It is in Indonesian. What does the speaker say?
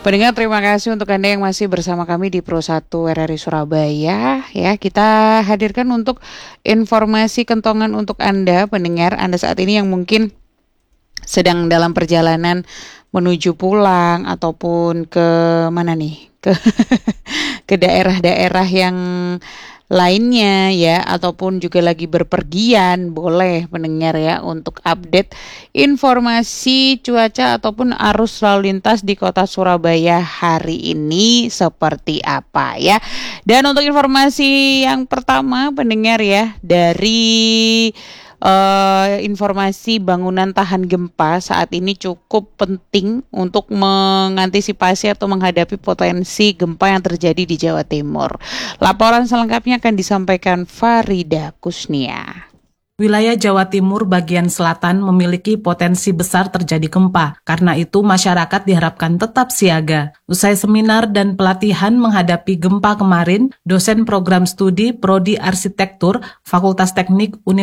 Pendengar, terima kasih untuk Anda yang masih bersama kami di Pro 1 RRI Surabaya. Ya, kita hadirkan untuk informasi kentongan untuk Anda, pendengar. Anda saat ini yang mungkin sedang dalam perjalanan menuju pulang ataupun ke mana nih? Ke daerah-daerah yang lainnya ya, ataupun juga lagi berpergian, boleh pendengar ya untuk update informasi cuaca ataupun arus lalu lintas di kota Surabaya hari ini seperti apa ya. Dan untuk informasi yang pertama pendengar ya, dari informasi bangunan tahan gempa saat ini cukup penting untuk mengantisipasi atau menghadapi potensi gempa yang terjadi di Jawa Timur. Laporan selengkapnya akan disampaikan Farida Kusnia. Wilayah Jawa Timur bagian selatan memiliki potensi besar terjadi gempa. Karena itu, masyarakat diharapkan tetap siaga. Usai seminar dan pelatihan menghadapi gempa kemarin, dosen program studi Prodi Arsitektur Fakultas Teknik Universitas